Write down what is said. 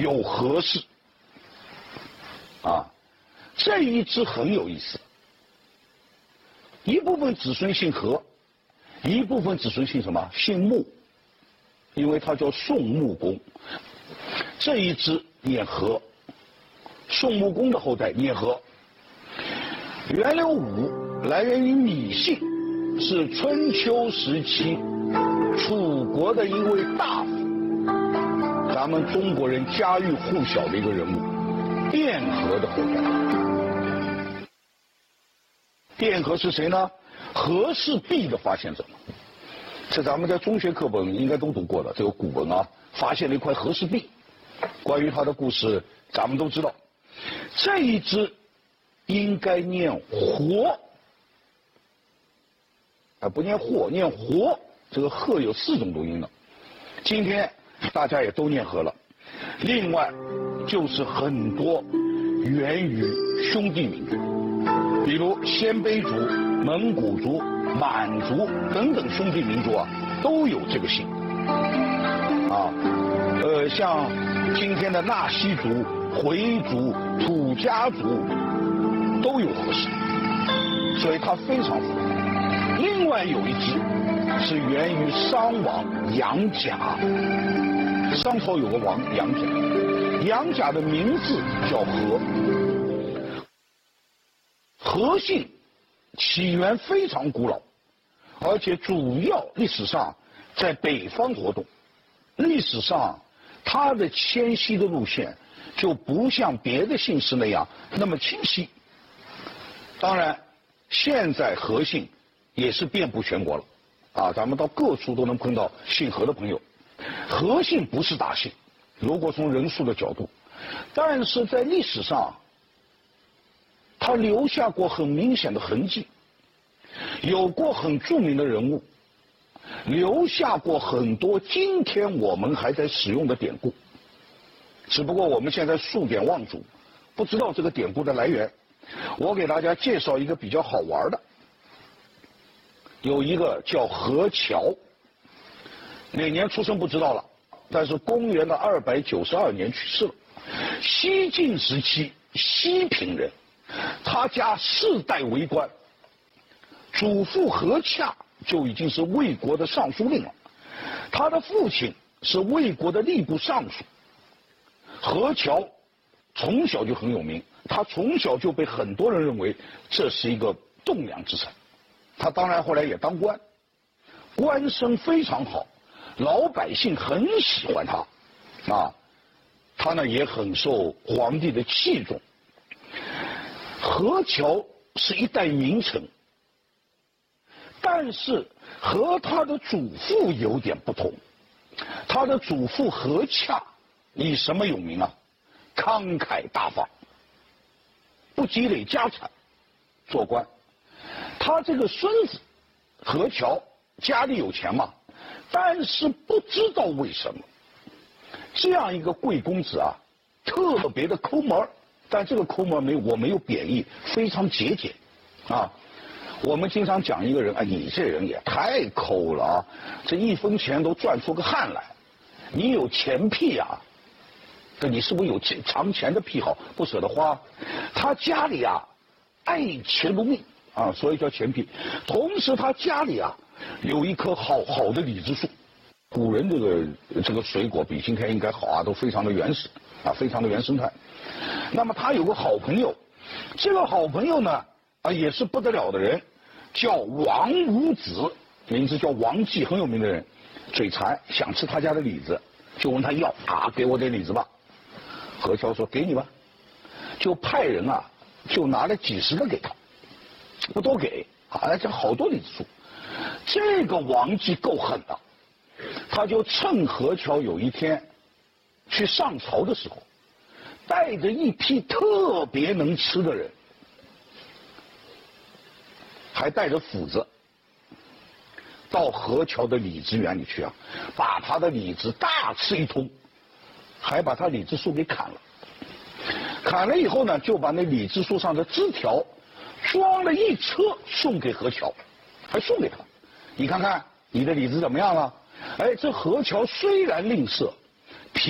有何氏。啊，这一支很有意思，一部分子孙姓何，一部分子孙姓什么？姓穆，因为他叫宋穆公。这一支念何，宋穆公的后代念何。源流武来源于芈姓，是春秋时期楚国的一位大夫，咱们中国人家喻户晓的一个人物，卞和的后代。卞和是谁呢？和氏璧的发现者。这咱们在中学课本应该都读过的这个古文啊，发现了一块和氏璧。关于他的故事，咱们都知道。这一支应该念活，不念霍，念活。这个鹤有4种读音的，今天大家也都念和了。另外就是很多源于兄弟名族，比如鲜卑族、蒙古族、满族等等兄弟民族啊，都有这个姓。啊，像今天的纳西族、回族、土家族都有和氏，所以它非常复杂。另外有一支是源于商王杨贾，商朝有个王杨贾，杨贾的名字叫和。和姓起源非常古老，而且主要历史上在北方活动。历史上它的迁徙的路线就不像别的姓氏那样那么清晰。当然现在和姓也是遍布全国了啊，咱们到各处都能碰到姓和的朋友。和姓不是大姓，如果从人数的角度，但是在历史上它留下过很明显的痕迹，有过很著名的人物，留下过很多今天我们还在使用的典故，只不过我们现在数典忘祖，不知道这个典故的来源。我给大家介绍一个比较好玩的，有一个叫何乔，哪年出生不知道了，但是公元的292年去世了。西晋时期西平人，他家世代为官，祖父何洽就已经是魏国的尚书令了，他的父亲是魏国的吏部尚书。何乔从小就很有名，他从小就被很多人认为这是一个栋梁之臣。他当然后来也当官，官声非常好，老百姓很喜欢他啊，他呢也很受皇帝的器重。何乔是一代名臣，但是和他的祖父有点不同。他的祖父何洽以什么有名啊？慷慨大方，不积累家产，做官。他这个孙子何乔家里有钱嘛，但是不知道为什么这样一个贵公子啊，特别的抠门。但这个抠门我没有贬义，非常节俭啊。我们经常讲一个人，哎，你这人也太抠了啊，这1分钱都赚出个汗来，你有钱癖啊？这你是不是有藏钱的癖好，不舍得花？他家里啊爱钱如命啊，所以叫钱癖。同时他家里啊有一棵好的李子树。古人这个水果比今天应该好啊，都非常的原始啊，非常的原生态。那么他有个好朋友，这个好朋友呢啊也是不得了的人，叫王五子，名字叫王继，很有名的人。嘴馋，想吃他家的李子，就问他要啊，给我点李子吧。何乔说给你吧，就派人啊就拿了几10个给他，不多给啊，这好多李子树。这个王继够狠的，他就趁何乔有一天去上朝的时候，带着一批特别能吃的人，还带着斧子，到何乔的李子园里去啊，把他的李子大吃一通，还把他李子树给砍了。砍了以后呢，就把那李子树上的枝条装了一车送给何乔，还送给他。你看看你的李子怎么样了？哎，这何乔虽然吝啬，